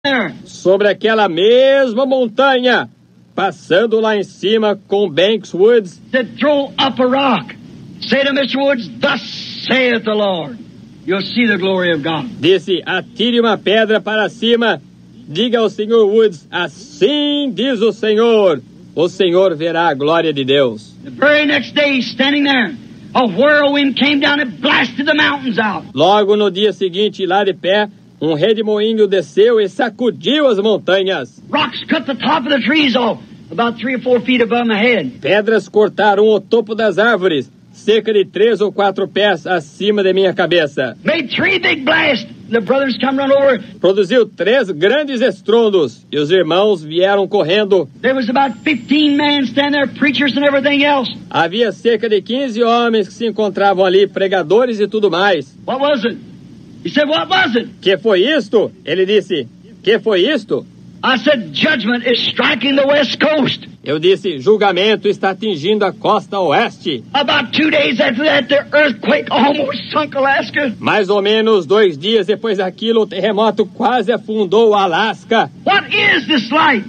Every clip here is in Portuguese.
Sobre aquela mesma montanha, passando lá em cima com Banks Woods, Said, throw up a rock. Say to Mr. Woods, thus saith the Lord. You'll see the glory of God. disse: atire uma pedra para cima, diga ao Sr. Woods: assim diz o Senhor verá a glória de Deus. The very next day, he's standing there. A whirlwind came down and blasted the mountains out. Logo no dia seguinte, lá de pé, um redemoinho desceu e sacudiu as montanhas. Rocks cut the top of the trees off, about 3 or 4 feet above my head. Pedras cortaram o topo das árvores, cerca de 3 ou 4 pés acima de minha cabeça. Made 3 big blasts. The brothers come run over. Produziu 3 grandes estrondos e os irmãos vieram correndo. There was about 15 men standing there, preachers and everything else. Havia cerca de 15 homens que se encontravam ali, pregadores e tudo mais. What was it? He said, what was it? Que foi isto? Ele disse: que foi isto? I said, judgment is striking the west coast. Eu disse: julgamento está atingindo a costa oeste. About 2 days after that, the earthquake almost sunk Alaska. Mais ou menos 2 dias depois daquilo, o terremoto quase afundou o Alasca. What is this light?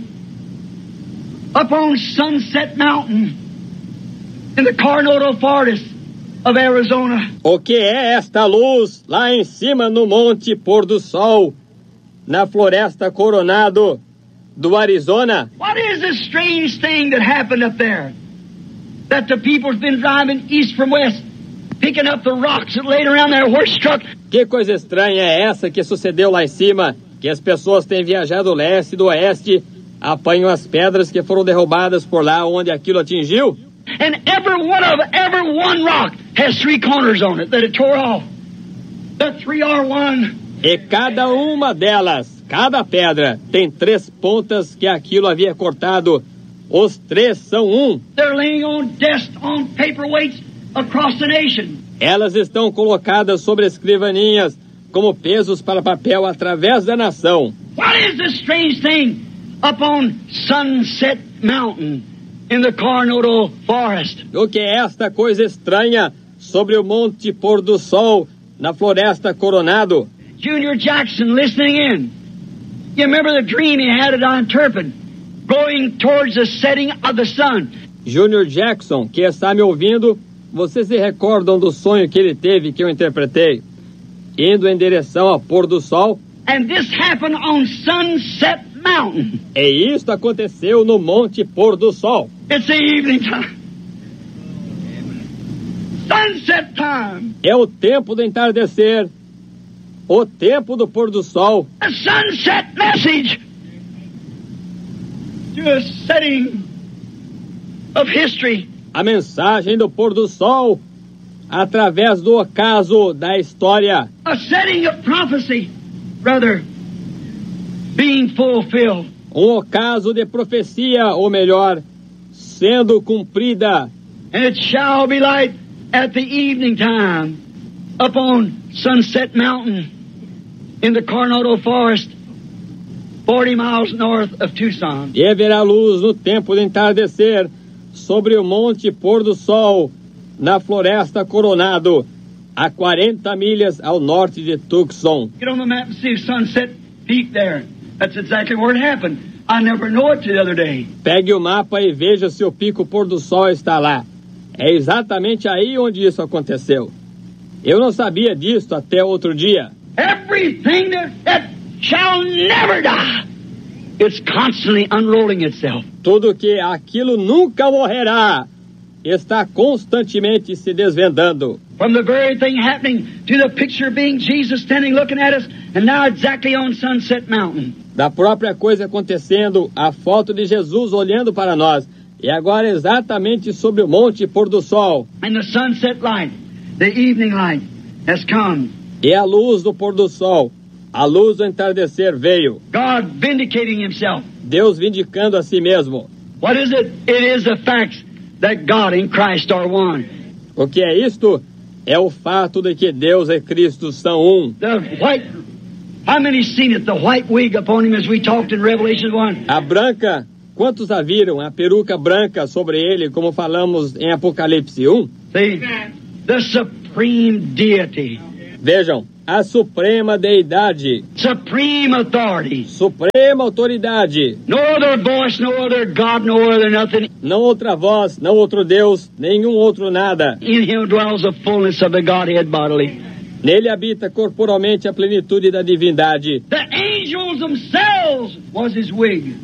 Up on Sunset Mountain in the Coronado Forest of Arizona. O que é esta luz lá em cima no Monte Pôr do Sol, na Floresta Coronado do Arizona? What is this strange thing that happened up there? That the people's been driving east from west, picking up the rocks that laid around their horse truck. Que coisa estranha é essa que sucedeu lá em cima? Que as pessoas têm viajado do leste e do oeste, apanham as pedras que foram derrubadas por lá onde aquilo atingiu? And every one rock has 3 corners on it that it tore off. The 3 are one. E cada uma delas, cada pedra, tem 3 pontas que aquilo havia cortado. Os 3 são um. They're laying on desks, on paperweights across the nation. Elas estão colocadas sobre escrivaninhas como pesos para papel através da nação. What is this strange thing up on Sunset Mountain in the Coronado Forest? O que é esta coisa estranha sobre o Monte Pôr do Sol, na Floresta Coronado? Junior Jackson listening in. You remember the dream he had at Interpret, going towards the setting of the sun. Junior Jackson, que está me ouvindo, vocês se recordam do sonho que ele teve, que eu interpretei? Indo em direção ao pôr do sol. And this happened on Sunset Mountain. E isto aconteceu no Monte Pôr do Sol. It's the evening time. Sunset time. É o tempo do entardecer. O tempo do pôr do sol. A sunset message to a setting of history. A mensagem do pôr do sol através do ocaso da história. A setting of prophecy, brother, being fulfilled. Ocaso de profecia, ou melhor, sendo cumprida. And it shall be light at the evening time upon Sunset Mountain in the Coronado Forest, 40 miles north of Tucson. E haverá luz no tempo de entardecer sobre o Monte Pôr do Sol, na Floresta Coronado, a 40 milhas ao norte de Tucson. Get on the map and see Sunset Peak there. That's exactly where it happened. I never knew it the other day. Pegue o mapa e veja se o pico pôr do sol está lá. É exatamente aí onde isso aconteceu. Eu não sabia disso até outro dia. Everything that shall never die, it's constantly unrolling itself. Tudo que aquilo nunca morrerá está constantemente se desvendando. From the very thing happening to the picture being Jesus standing looking at us, and now exactly on Sunset Mountain. Da própria coisa acontecendo, a foto de Jesus olhando para nós, e agora exatamente sobre o Monte Pôr do Sol. And the sunset light, the evening light, has come. E a luz do pôr do sol, a luz do entardecer veio. God vindicating himself. Deus vindicando a si mesmo. What is it? It is the fact that God and Christ are one. O que é isto? É o fato de que Deus e Cristo são um. The white, how many seen it? The white wig upon him as we talked in Revelation 1. A branca, quantos a viram? A peruca branca sobre ele, como falamos em Apocalipse 1? See, the supreme deity. Vejam, a suprema deidade, supreme authority. suprema autoridade. No other voice, no other God, no other nothing. Não outra voz, não outro Deus, nenhum outro nada. In him dwells the fullness of the Godhead bodily. Nele habita corporalmente a plenitude da divindade. The angels themselves was his wig.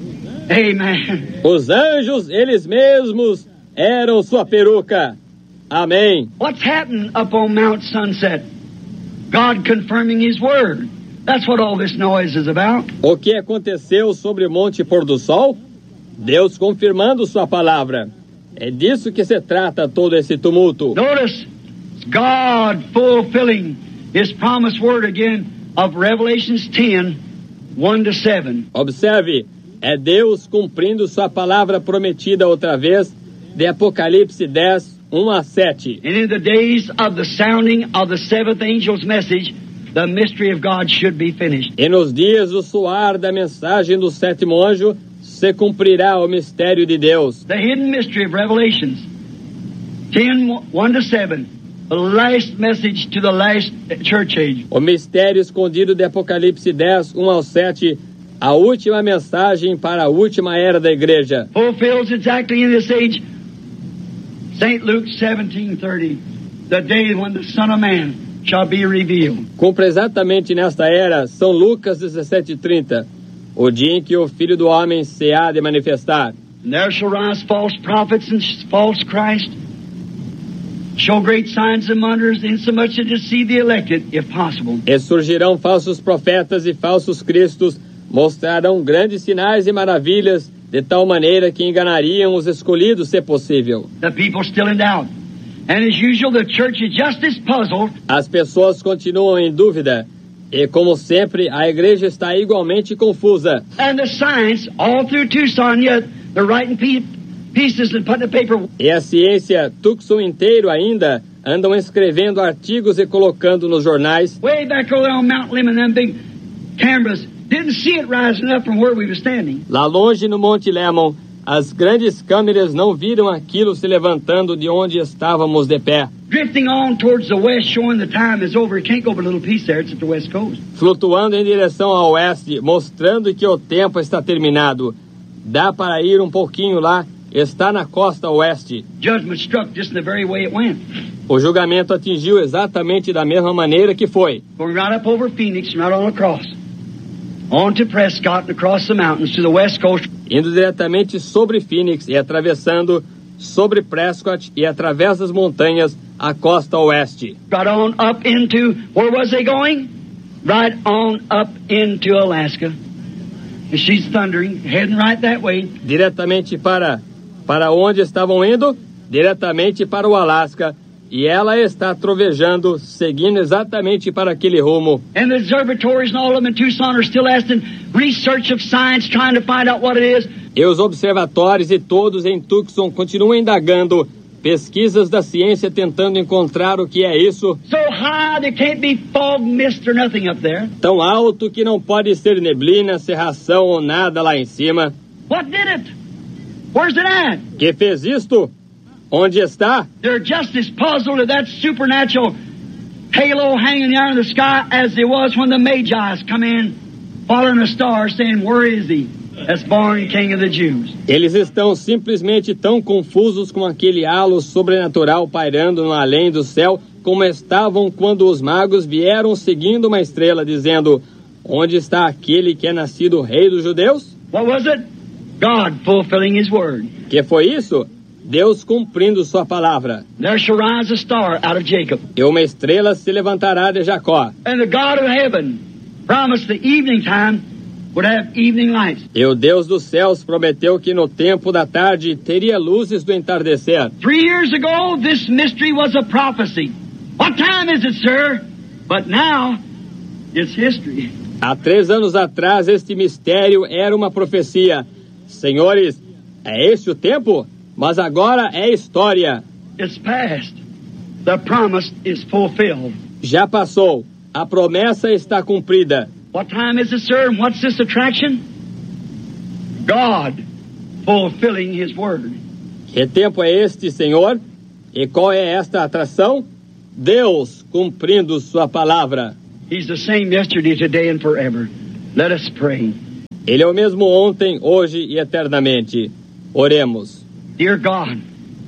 Amen. Os anjos, eles mesmos, eram sua peruca. Amém. What's happened up on Mount Sunset? God confirming his word. That's what all this noise is about. O que aconteceu sobre o Monte Pôr do Sol? Deus confirmando sua palavra. É disso que se trata todo esse tumulto. Notice, it's God fulfilling his promised word again of Revelations 10, 1-7. Observe, é Deus cumprindo sua palavra prometida outra vez, de Apocalipse 10, 1-7. And in the days of the sounding of the seventh angel's message, the mystery of God should be finished. E nos dias do soar da mensagem do sétimo anjo, se cumprirá o mistério de Deus. The hidden mystery of Revelations 10, 1-7. The last message to the last church age. O mistério escondido de Apocalipse 10, 1-7, a última mensagem para a última era da igreja. Fulfills exactly in this age St. Luke 17:30, the day when the Son of Man shall be revealed. Cumpre exatamente nesta era, São Lucas 17:30, o dia em que o Filho do Homem se há de manifestar. And there shall rise false prophets and false Christ, show great signs and wonders, insomuch to deceive the elected, if possible. E surgirão falsos profetas e falsos cristos, mostrarão grandes sinais e maravilhas, de tal maneira que enganariam os escolhidos, se possível. The people still in doubt. And as usual, the church is just as puzzled. As pessoas continuam em dúvida. E, como sempre, a igreja está igualmente confusa. And the science, all through Tucson, yet they're writing pieces and putting the paper. E a ciência, Tucson inteiro ainda, andam escrevendo artigos e colocando nos jornais. Way back over on Mount Lemmon, them big cameras didn't see it rising up from where we were standing. Lá longe no Monte Lemmon, as grandes câmeras não viram aquilo se levantando de onde estávamos de pé. Drifting on towards the west, showing the time is over. It can't go but a little piece there. It's at the west coast. Flutuando em direção ao oeste, mostrando que o tempo está terminado. Dá para ir um pouquinho lá, está na costa oeste. Judgment struck just in the very way it went. O julgamento atingiu exatamente da mesma maneira que foi. Going right up over Phoenix and right on across. On to Prescott and across the mountains to the west coast. Indo diretamente sobre Phoenix e atravessando sobre Prescott e através das montanhas a costa oeste. Right on up into, where was they going? Right on up into Alaska. And she's thundering, heading right that way. Diretamente para onde estavam indo? Diretamente para o Alasca. E ela está trovejando, seguindo exatamente para aquele rumo. And the observatories and all of them in Tucson are still asking research of science, trying to find out what it is. E os observatórios e todos em Tucson continuam indagando, pesquisas da ciência tentando encontrar o que é isso. So high there can't be fog, mist or nothing up there. Tão alto que não pode ser neblina, cerração ou nada lá em cima. What did it? Where's it at? Que fez isto? Onde está? They're just as puzzled at that supernatural halo hanging there in the sky as they was when the Magi's come in, following a star, saying, "Where is he that's born King of the Jews?" Eles estão simplesmente tão confusos com aquele halo sobrenatural pairando no além do céu, como estavam quando os magos vieram seguindo uma estrela, dizendo: onde está aquele que é nascido rei dos judeus? What was it? God fulfilling his word. Que foi isso? Deus cumprindo sua palavra. There shall rise a star out of Jacob. E uma estrela se levantará de Jacó. And the God of heaven promised the evening time would have evening lights. E o Deus dos céus prometeu que no tempo da tarde teria luzes do entardecer. 3 years ago, this mystery was a prophecy. What time is it, sir? But now, it's history. Há 3 anos atrás, este mistério era uma profecia. Senhores, é esse o tempo? Mas agora é história. It's past. The promise is fulfilled. Já passou. A promessa está cumprida. What time is it, sir? And what's this attraction? God fulfilling his word. Que tempo é este, Senhor? E qual é esta atração? Deus cumprindo sua palavra. He's the same yesterday, today, and forever. Let us pray. Ele é o mesmo ontem, hoje e eternamente. Oremos. Dear God,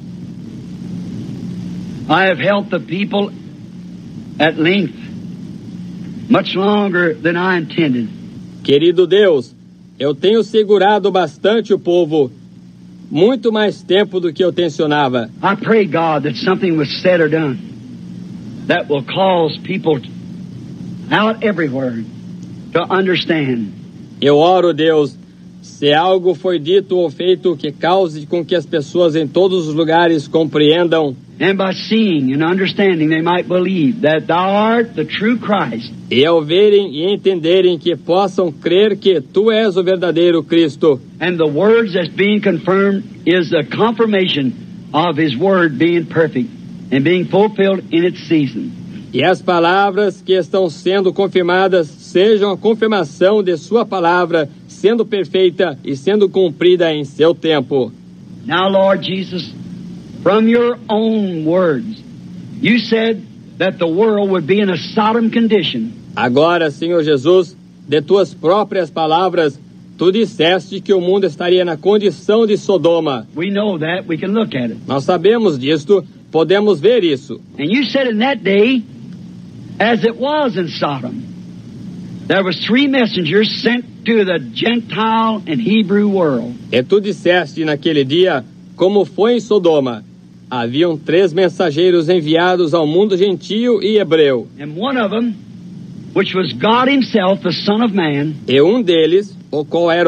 I have helped the people at length, much longer than I intended. Querido Deus, eu tenho segurado bastante o povo, muito mais tempo do que eu tensionava. I pray, God, that something was said or done that will cause people out everywhere to understand. Eu oro, Deus, se algo foi dito ou feito que cause com que as pessoas em todos os lugares compreendam. And by seeing and understanding, they might believe that thou art the true Christ. E ao verem e entenderem que possam crer que tu és o verdadeiro Cristo. And the words that's being confirmed is a confirmation of His Word being perfect and being fulfilled in its season. E as palavras que estão sendo confirmadas sejam a confirmação de sua palavra sendo perfeita e sendo cumprida em seu tempo. Now, Lord Jesus, from your own words, you said that the world would be in a Sodom condition. Agora, Senhor Jesus, de tuas próprias palavras, tu disseste que o mundo estaria na condição de Sodoma. We know that. We can look at it. Nós sabemos disto, podemos ver isso. And you said in that day, as it was in Sodom, there was 3 messengers sent to the Gentile and Hebrew world. E tu disseste naquele dia, como foi em Sodoma, haviam 3 mensageiros enviados ao mundo gentio e hebreu. And one of them, which was God Himself, the Son of Man, E um deles, o qual era